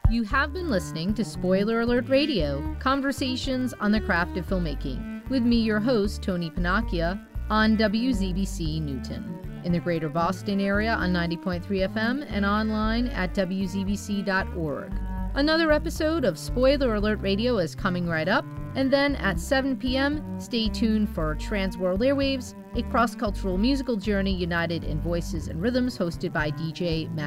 You have been listening to Spoiler Alert Radio, conversations on the craft of filmmaking, with me, your host, Tony Pannacchia, on WZBC Newton, in the greater Boston area on 90.3 FM and online at WZBC.org. Another episode of Spoiler Alert Radio is coming right up, and then at 7 p.m., stay tuned for Transworld Airwaves, a cross-cultural musical journey united in voices and rhythms hosted by DJ Matt